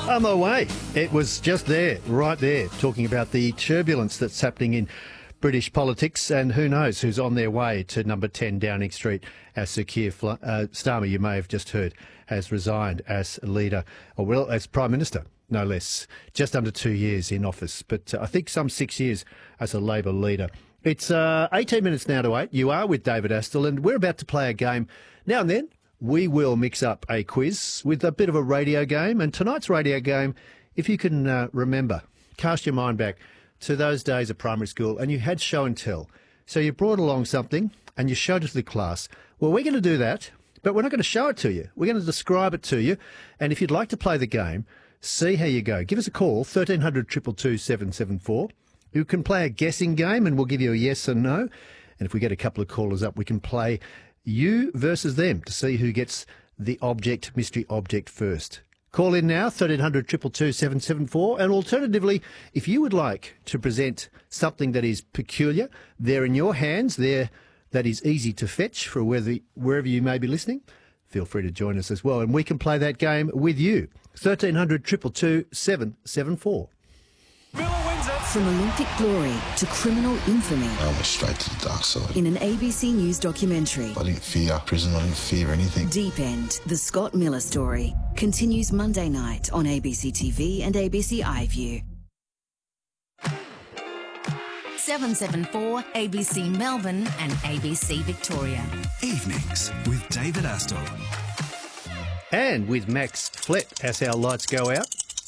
On my way. It was just there, right there, talking about the turbulence that's happening in British politics, and who knows who's on their way to number 10 Downing Street, as Sir Keir Starmer, you may have just heard, has resigned as leader, or well, as Prime Minister, no less. Just under 2 years in office, but I think some 6 years as a Labor leader. It's 18 minutes now to 8. You are with David Astle, and we're about to play a game. Now and then, we will mix up a quiz with a bit of a radio game. And tonight's radio game, if you can remember, cast your mind back to those days of primary school and you had show and tell. So you brought along something and you showed it to the class. Well, we're going to do that, but we're not going to show it to you. We're going to describe it to you. And if you'd like to play the game, see how you go. Give us a call, 1300 222 774. You can play a guessing game and we'll give you a yes or no. And if we get a couple of callers up, we can play you versus them to see who gets the mystery object first. Call in now, 1300 222 774. And alternatively, if you would like to present something that is peculiar, they're in your hands, that is easy to fetch for wherever you may be listening, feel free to join us as well. And we can play that game with you. 1300 222 774. From Olympic glory to criminal infamy. I went straight to the dark side. In an ABC News documentary. I didn't fear prison, I didn't fear anything. Deep End, the Scott Miller story, continues Monday night on ABC TV and ABC iView. 774 ABC Melbourne and ABC Victoria. Evenings with David Astle. And with Max Flett as our lights go out.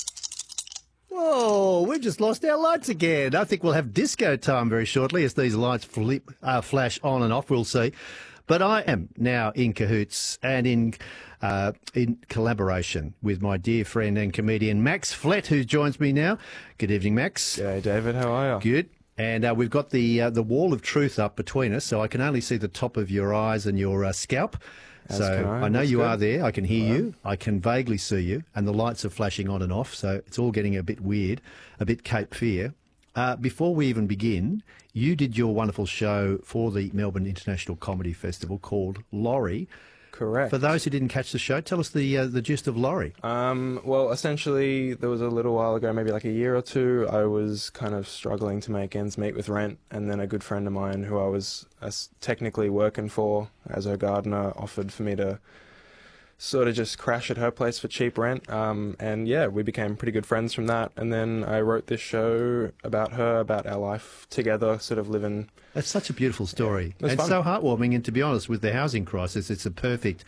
Oh, we've just lost our lights again. I think we'll have disco time very shortly as these lights flash on and off. We'll see. But I am now in cahoots and in collaboration with my dear friend and comedian Max Flett, who joins me now. Good evening, Max. G'day, David. How are you? Good. And we've got the wall of truth up between us, so I can only see the top of your eyes and your scalp. So I know you are there. I can hear you. I can vaguely see you. And the lights are flashing on and off. So it's all getting a bit weird, a bit Cape Fear. Before we even begin, you did your wonderful show for the Melbourne International Comedy Festival called Laurie. Correct. For those who didn't catch the show, tell us the gist of Laurie. Well, essentially, there was a little while ago, maybe like a year or two, I was kind of struggling to make ends meet with rent, and then a good friend of mine who I was technically working for as her gardener offered for me to sort of just crash at her place for cheap rent. And yeah, we became pretty good friends from that. And then I wrote this show about her, about our life together, sort of living. That's such a beautiful story. Yeah, and fun. So heartwarming. And to be honest, with the housing crisis, it's a perfect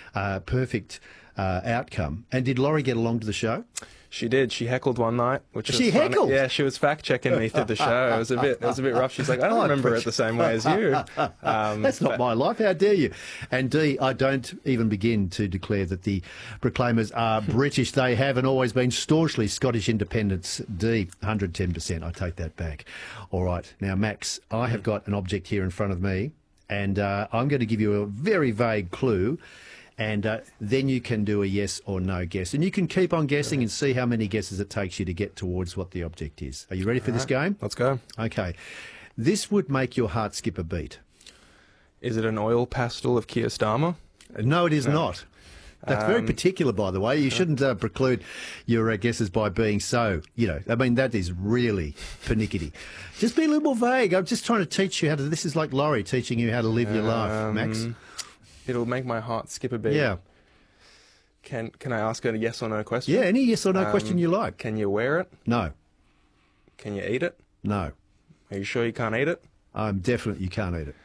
outcome. And did Laurie get along to the show? She did. She heckled one night, which was She funny. heckled? Yeah, she was fact checking me through the show. It was a bit rough. She's like, I don't remember it the same way as you. That's not my life. How dare you? And D, I don't even begin to declare that the Proclaimers are British. They have and always been staunchly Scottish independents. D, 110%. I take that back. All right. Now, Max, I have got an object here in front of me, and I'm going to give you a very vague clue. And then you can do a yes or no guess. And you can keep on guessing and see how many guesses it takes you to get towards what the object is. Are you ready for this game? Let's go. Okay. This would make your heart skip a beat. Is it an oil pastel of Keir Starmer? No, it is not. That's very particular, by the way. You shouldn't preclude your guesses by being so, I mean, that is really pernickety. Just be a little more vague. I'm just trying to teach you this is like Laurie teaching you how to live your life, Max. It'll make my heart skip a beat. Yeah. Can I ask a yes or no question? Yeah, any yes or no question you like. Can you wear it? No. Can you eat it? No. Are you sure you can't eat it? I'm definite you can't eat it.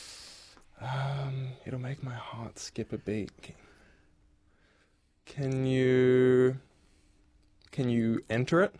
It'll make my heart skip a beat. Can you enter it?